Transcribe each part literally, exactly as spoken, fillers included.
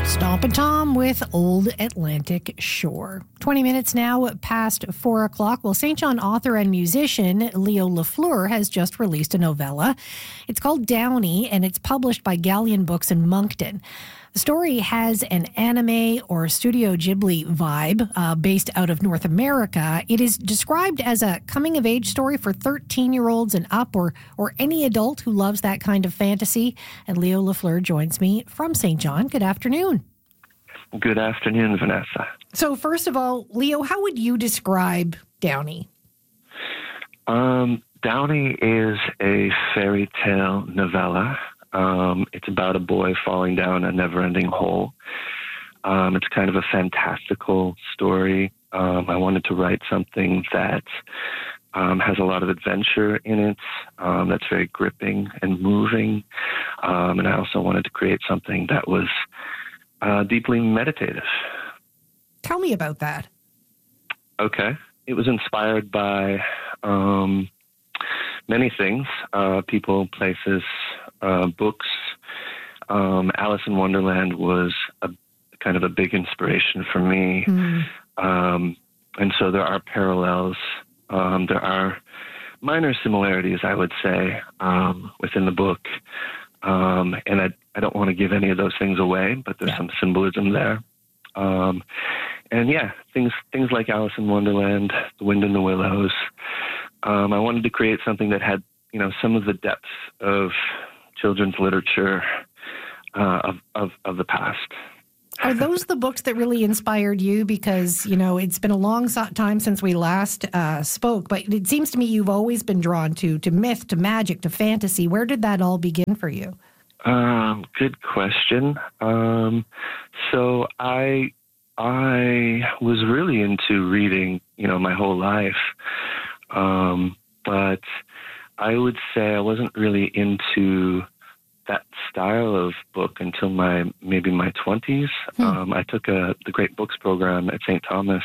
Stompin' Tom with Old Atlantic Shore. twenty minutes now past four o'clock. Well, Saint John author and musician Leo LaFleur has just released a novella. It's called Downey, and it's published by Galleon Books in Moncton. The story has an anime or Studio Ghibli vibe uh, based out of North America. It is described as a coming-of-age story for thirteen-year-olds and up, or or any adult who loves that kind of fantasy. And Leo LaFleur joins me from Saint John. Good afternoon. Good afternoon, Vanessa. So first of all, Leo, how would you describe Downey? Um, Downey is a fairy tale novella. Um, it's about a boy falling down a never-ending hole. Um, it's kind of a fantastical story. Um, I wanted to write something that um, has a lot of adventure in it, um, that's very gripping and moving. Um, and I also wanted to create something that was uh, deeply meditative. Tell me about that. Okay. It was inspired by um, many things, uh, people, places, Uh, books. Um, Alice in Wonderland was a kind of a big inspiration for me. Mm. Um, and so there are parallels. Um, there are minor similarities, I would say, um, within the book. Um, and I, I don't want to give any of those things away, but there's yeah. some symbolism there. Um, and yeah, things, things like Alice in Wonderland, The Wind in the Willows. Um, I wanted to create something that had, you know, some of the depth of children's literature uh, of, of of the past. Are those the books that really inspired you? Because, you know, it's been a long time since we last uh, spoke, but it seems to me you've always been drawn to to myth, to magic, to fantasy. Where did that all begin for you? Um, good question. Um, so I I was really into reading, you know, my whole life, um, but I would say I wasn't really into that style of book until my maybe my twenties. Hmm. Um, I took a the Great Books program at Saint Thomas,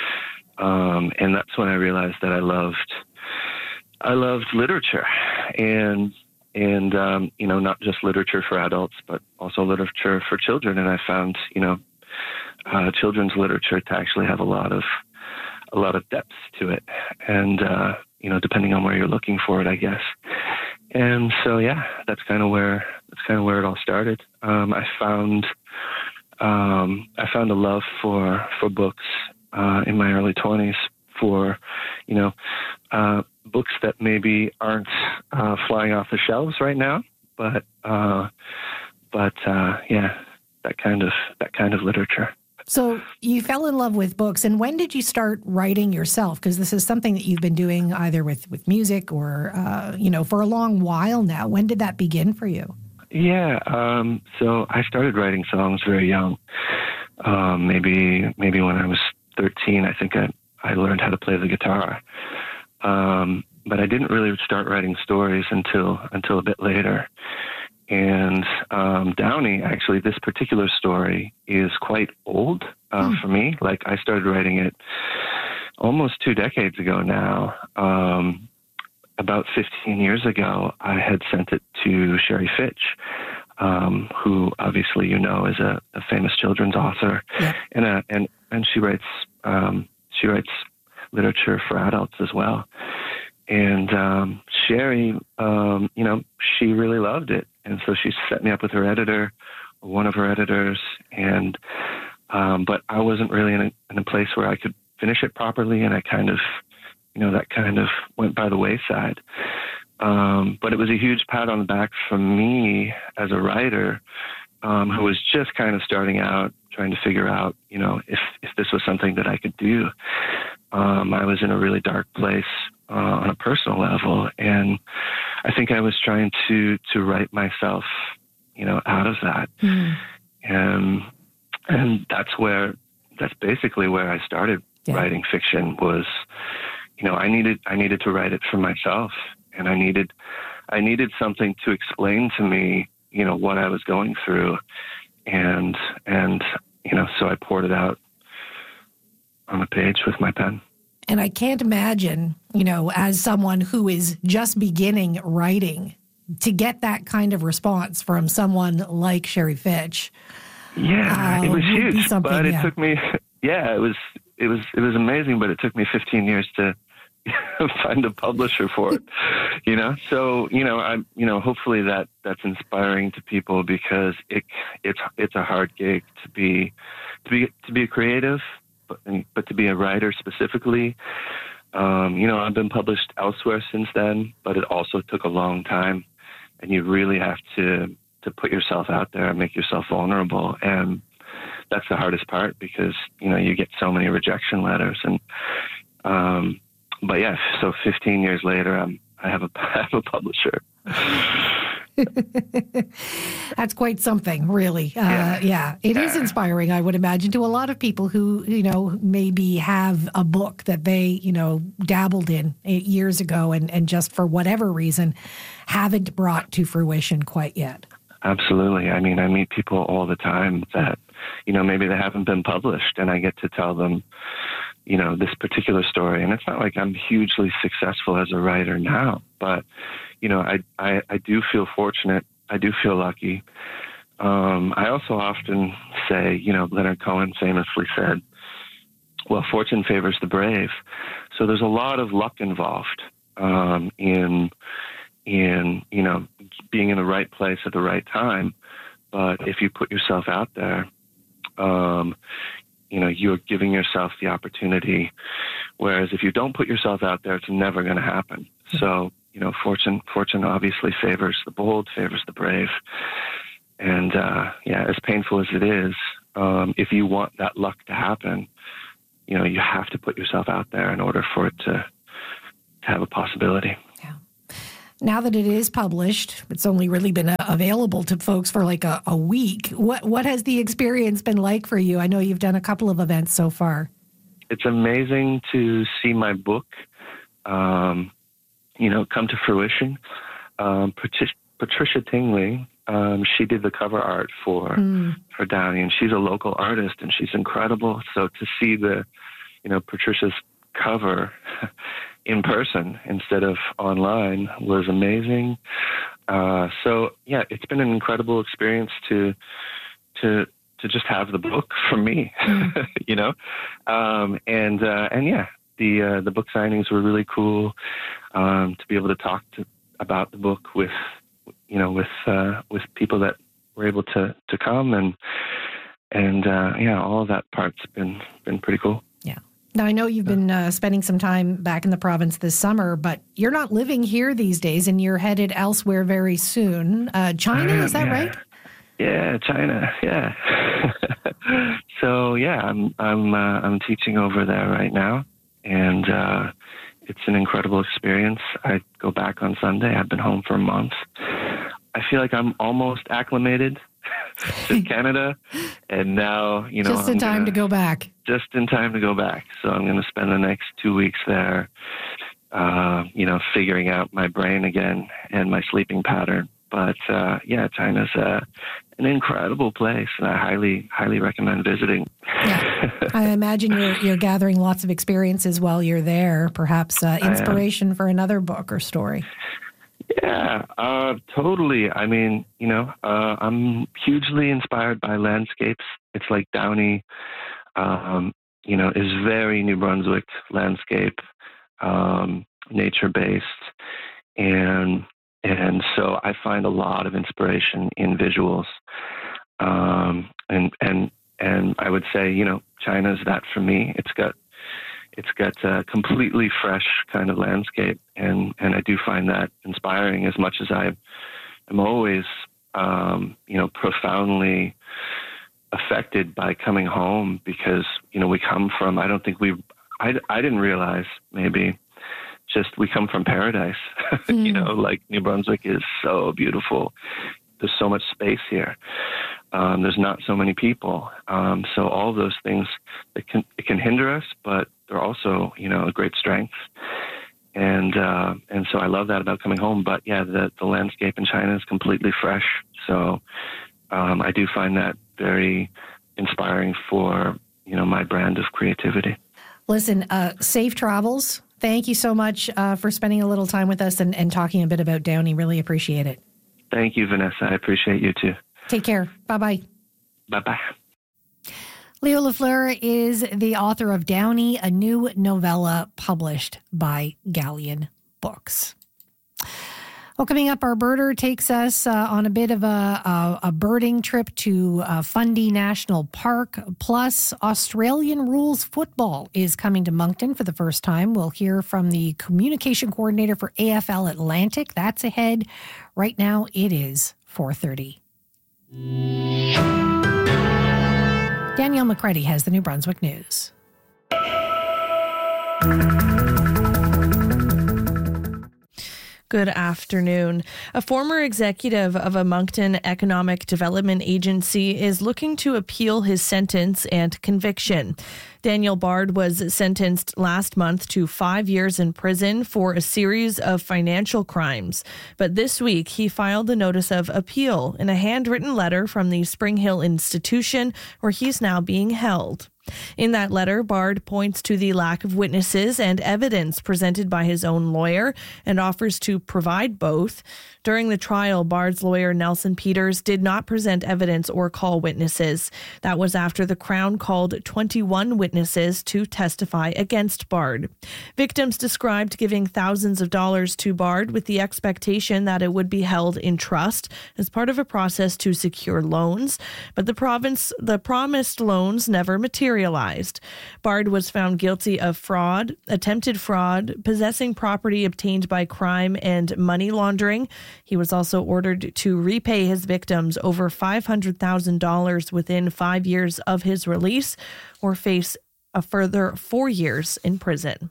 um, and that's when I realized that I loved I loved literature, and and um, you know, not just literature for adults, but also literature for children. And I found, you know, uh, children's literature to actually have a lot of a lot of depth to it, and uh, you know, depending on where you're looking for it, I guess. And so, yeah, that's kind of where that's kind of where it all started. Um, I found um, I found a love for for books uh, in my early twenties, for you know uh, books that maybe aren't uh, flying off the shelves right now, but uh, but uh, yeah, that kind of that kind of literature. So you fell in love with books, and when did you start writing yourself? Because this is something that you've been doing either with, with music or, uh, you know, for a long while now. When did that begin for you? Yeah, um, so I started writing songs very young. Um, maybe maybe when I was thirteen, I think I, I learned how to play the guitar. Um, but I didn't really start writing stories until until a bit later. And um, Downey, actually, this particular story is quite old uh, mm. for me. Like, I started writing it almost two decades ago now. Um, about fifteen years ago, I had sent it to Sherry Fitch, um, who obviously you know is a, a famous children's author, yeah. and a, and and she writes um, she writes literature for adults as well. And um, Sherry, um, you know, she really loved it. And so she set me up with her editor, one of her editors, and um, but I wasn't really in a, in a place where I could finish it properly, and I kind of, you know, that kind of went by the wayside. Um, but it was a huge pat on the back from me as a writer um, who was just kind of starting out, trying to figure out, you know, if, if this was something that I could do. Um, I was in a really dark place uh, on a personal level, and I think I was trying to to write myself, you know, out of that. Mm. And and that's where that's basically where I started yeah. writing fiction. Was, you know, I needed I needed to write it for myself, and I needed I needed something to explain to me, you know, what I was going through, and and you know, so I poured it out on the page with my pen. And I can't imagine, you know, as someone who is just beginning writing, to get that kind of response from someone like Sherry Fitch. Yeah, uh, it was would be huge, something, but it yeah. took me, yeah, it was, it was, it was amazing, but it took me fifteen years to find a publisher for it, you know? So, you know, I'm, you know, hopefully that that's inspiring to people, because it, it's, it's a hard gig to be, to be, to be a creative, but, but to be a writer specifically. Um, you know, I've been published elsewhere since then, but it also took a long time, and you really have to, to put yourself out there and make yourself vulnerable. And that's the hardest part, because, you know, you get so many rejection letters. And, um, but yeah, so fifteen years later, I'm, I have a, I have a publisher. That's quite something, really. Uh, Yeah. yeah, it Yeah. is inspiring, I would imagine, to a lot of people who, you know, maybe have a book that they, you know, dabbled in years ago and, and just for whatever reason haven't brought to fruition quite yet. Absolutely. I mean, I meet people all the time that, you know, maybe they haven't been published, and I get to tell them, you know, this particular story. And it's not like I'm hugely successful as a writer now, but, you know, I, I, I do feel fortunate. I do feel lucky. Um, I also often say, you know, Leonard Cohen famously said, well, fortune favors the brave. So there's a lot of luck involved um, in, in, you know, being in the right place at the right time. But if you put yourself out there, um, you know, you're giving yourself the opportunity. Whereas if you don't put yourself out there, it's never going to happen. So, you know, fortune, fortune obviously favors the bold, favors the brave. And, uh, yeah, as painful as it is, um, if you want that luck to happen, you know, you have to put yourself out there in order for it to, to have a possibility. Yeah. Now that it is published, it's only really been uh, available to folks for like a, a week. What what has the experience been like for you? I know you've done a couple of events so far. It's amazing to see my book, um, you know, come to fruition. Um, Patricia, Patricia Tingley, um, she did the cover art for mm. for Downey, and she's a local artist, and she's incredible. So to see the, you know, Patricia's cover in person instead of online was amazing. Uh, so yeah, it's been an incredible experience to to to just have the book for me, mm. you know, um, and uh, and yeah, the uh, the book signings were really cool. Um, to be able to talk to about the book with you know with uh, with people that were able to to come, and and uh, yeah, all of that part's been been pretty cool. Yeah. Now, I know you've been uh, spending some time back in the province this summer, but you're not living here these days, and you're headed elsewhere very soon. Uh, China, is that yeah. right? Yeah, China. Yeah. So yeah, I'm I'm uh, I'm teaching over there right now, and uh, it's an incredible experience. I go back on Sunday. I've been home for a month. I feel like I'm almost acclimated to Canada, and now, you know, just in I'm time gonna, to go back. Just in time to go back. So I'm going to spend the next two weeks there, uh, you know, figuring out my brain again and my sleeping pattern. But uh, yeah, China's uh, an incredible place, and I highly, highly recommend visiting. Yeah. I imagine you're you're gathering lots of experiences while you're there. Perhaps uh, inspiration for another book or story. Yeah, uh, totally. I mean, you know, uh, I'm hugely inspired by landscapes. It's like Downey, um, you know, is very New Brunswick landscape, um, nature-based. And and so I find a lot of inspiration in visuals. Um, and, and, and I would say, you know, China's that for me. It's got It's got a completely fresh kind of landscape, and, and I do find that inspiring as much as I am always, um, you know, profoundly affected by coming home, because, you know, we come from, I don't think we, I, I didn't realize maybe just we come from paradise, mm. you know, like New Brunswick is so beautiful. There's so much space here. Um, there's not so many people. Um, so all of those things, it can, it can hinder us, but they're also, you know, a great strength. And, uh, and so I love that about coming home. But yeah, the, the landscape in China is completely fresh. So, um, I do find that very inspiring for, you know, my brand of creativity. Listen, uh, safe travels. Thank you so much, uh, for spending a little time with us and, and talking a bit about Downey. Really appreciate it. Thank you, Vanessa. I appreciate you too. Take care. Bye-bye. Bye-bye. Leo LaFleur is the author of Downey, a new novella published by Galleon Books. Well, coming up, our birder takes us uh, on a bit of a, a, a birding trip to uh, Fundy National Park. Plus, Australian rules football is coming to Moncton for the first time. We'll hear from the communication coordinator for A F L Atlantic. That's ahead. Right now, it is four thirty. Danielle McCready has the New Brunswick News. Good afternoon. A former executive of a Moncton Economic Development Agency is looking to appeal his sentence and conviction. Daniel Bard was sentenced last month to five years in prison for a series of financial crimes. But this week, he filed a notice of appeal in a handwritten letter from the Spring Hill Institution, where he's now being held. In that letter, Bard points to the lack of witnesses and evidence presented by his own lawyer and offers to provide both. During the trial, Bard's lawyer, Nelson Peters, did not present evidence or call witnesses. That was after the Crown called twenty-one witnesses to testify against Bard. Victims described giving thousands of dollars to Bard with the expectation that it would be held in trust as part of a process to secure loans, but the province, the promised loans never materialized. Bard was found guilty of fraud, attempted fraud, possessing property obtained by crime, and money laundering. He was also ordered to repay his victims over five hundred thousand dollars within five years of his release or face a further four years in prison.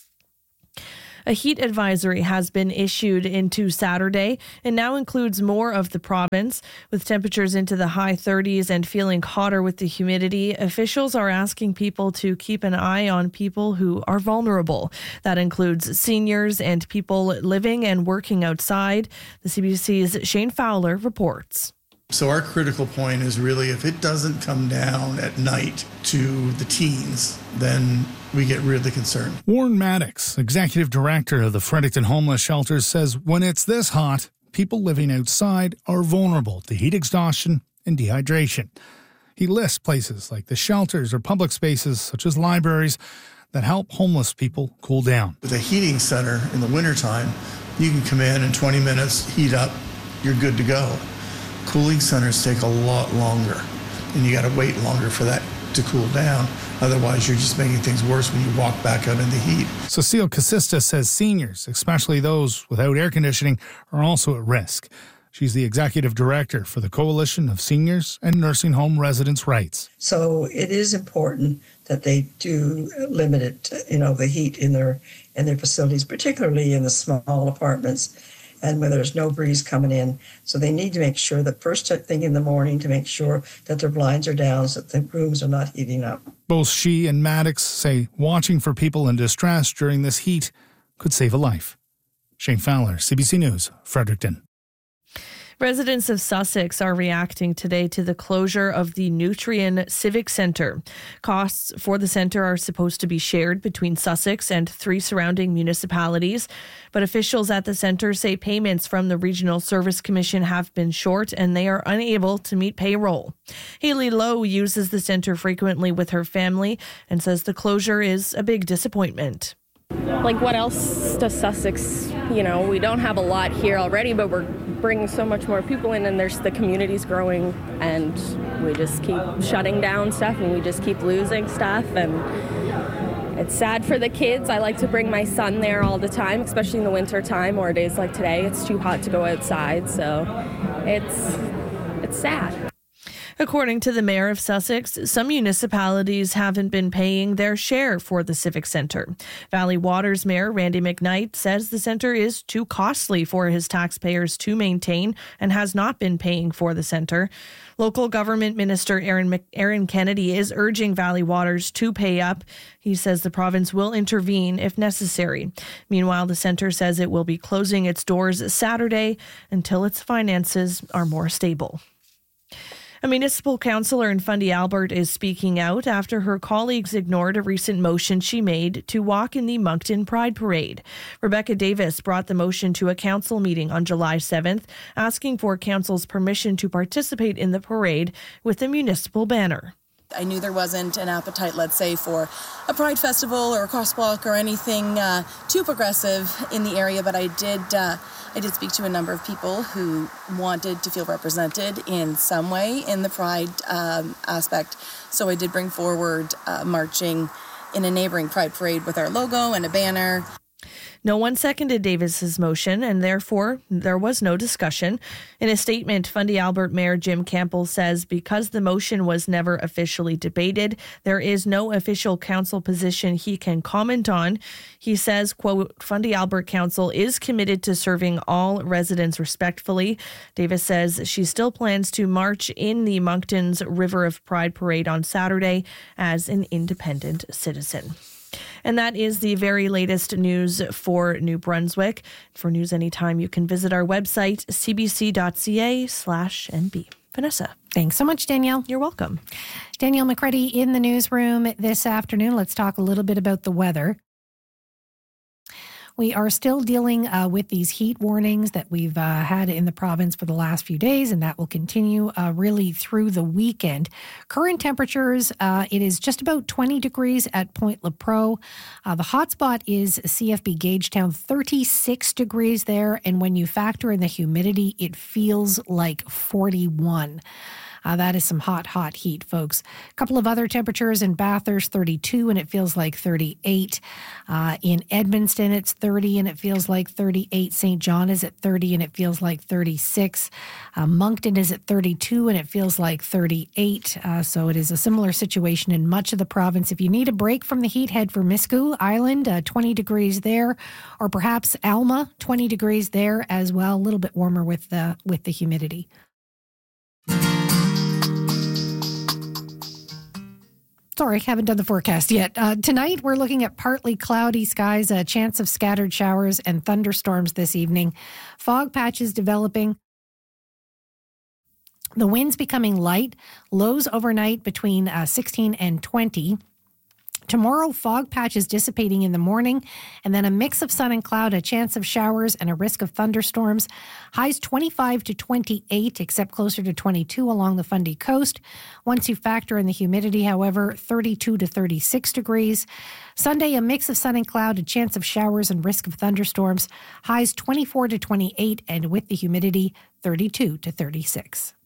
A heat advisory has been issued into Saturday and now includes more of the province. With temperatures into the high thirties and feeling hotter with the humidity, officials are asking people to keep an eye on people who are vulnerable. That includes seniors and people living and working outside. The C B C's Shane Fowler reports. So our critical point is really if it doesn't come down at night to the teens, then we get really concerned. Warren Maddox, executive director of the Fredericton Homeless Shelters, says when it's this hot, people living outside are vulnerable to heat exhaustion and dehydration. He lists places like the shelters or public spaces such as libraries that help homeless people cool down. With a heating center in the wintertime, you can come in in twenty minutes, heat up, you're good to go. Cooling centers take a lot longer, and you got to wait longer for that to cool down. Otherwise, you're just making things worse when you walk back out in the heat. Cecile Casista says seniors, especially those without air conditioning, are also at risk. She's the executive director for the Coalition of Seniors and Nursing Home Residents' Rights. So it is important that they do limit it, you know, the heat in their in their facilities, particularly in the small apartments, and where there's no breeze coming in. So they need to make sure that first thing in the morning to make sure that their blinds are down so that the rooms are not heating up. Both she and Maddox say watching for people in distress during this heat could save a life. Shane Fowler, C B C News, Fredericton. Residents of Sussex are reacting today to the closure of the Nutrien Civic Centre. Costs for the centre are supposed to be shared between Sussex and three surrounding municipalities, but officials at the centre say payments from the Regional Service Commission have been short and they are unable to meet payroll. Hayley Lowe uses the centre frequently with her family and says the closure is a big disappointment. Like, what else does Sussex, you know, we don't have a lot here already, but we're bringing so much more people in, and there's the community's growing, and we just keep shutting down stuff, and we just keep losing stuff, and it's sad for the kids. I like to bring my son there all the time, especially in the winter time or days like today. It's too hot to go outside, so it's it's sad. According to the mayor of Sussex, some municipalities haven't been paying their share for the Civic Centre. Valley Water's mayor, Randy McKnight, says the centre is too costly for his taxpayers to maintain and has not been paying for the centre. Local government minister Aaron, Mc- Aaron Kennedy is urging Valley Waters to pay up. He says the province will intervene if necessary. Meanwhile, the centre says it will be closing its doors Saturday until its finances are more stable. A municipal councillor in Fundy Albert is speaking out after her colleagues ignored a recent motion she made to walk in the Moncton Pride Parade. Rebecca Davis brought the motion to a council meeting on July seventh, asking for council's permission to participate in the parade with a municipal banner. I knew there wasn't an appetite, let's say, for a Pride Festival or a crosswalk or anything uh, too progressive in the area, but I did uh, I did speak to a number of people who wanted to feel represented in some way in the Pride um, aspect. So I did bring forward uh, marching in a neighboring Pride Parade with our logo and a banner. No one seconded Davis's motion, and therefore there was no discussion. In a statement, Fundy Albert Mayor Jim Campbell says because the motion was never officially debated, there is no official council position he can comment on. He says, quote, Fundy Albert Council is committed to serving all residents respectfully. Davis says she still plans to march in the Moncton's River of Pride Parade on Saturday as an independent citizen. And that is the very latest news for New Brunswick. For news anytime, you can visit our website, cbc.ca slash NB. Vanessa. Thanks so much, Danielle. You're welcome. Danielle McCreddy in the newsroom this afternoon. Let's talk a little bit about the weather. We are still dealing uh, with these heat warnings that we've uh, had in the province for the last few days, and that will continue uh, really through the weekend. Current temperatures, uh, it is just about twenty degrees at Point Lepreau. Uh, the hotspot is C F B Gagetown, thirty-six degrees there, and when you factor in the humidity, it feels like forty-one. Uh, that is some hot, hot heat, folks. A couple of other temperatures in Bathurst, thirty-two, and it feels like thirty-eight. Uh, in Edmundston, it's thirty, and it feels like thirty-eight. Saint John is at thirty, and it feels like thirty-six. Uh, Moncton is at thirty-two, and it feels like thirty-eight. Uh, so it is a similar situation in much of the province. If you need a break from the heat, head for Miscou Island, uh, twenty degrees there, or perhaps Alma, twenty degrees there as well. A little bit warmer with the with the humidity. Sorry, haven't done the forecast yet. Uh, tonight, we're looking at partly cloudy skies, a chance of scattered showers and thunderstorms this evening. Fog patches developing. The winds becoming light. Lows overnight between uh, sixteen and twenty. Tomorrow, fog patches dissipating in the morning, and then a mix of sun and cloud, a chance of showers and a risk of thunderstorms. Highs twenty-five to twenty-eight, except closer to twenty-two along the Fundy coast. Once you factor in the humidity, however, thirty-two to thirty-six degrees. Sunday, a mix of sun and cloud, a chance of showers and risk of thunderstorms. Highs twenty-four to twenty-eight, and with the humidity, thirty-two to thirty-six.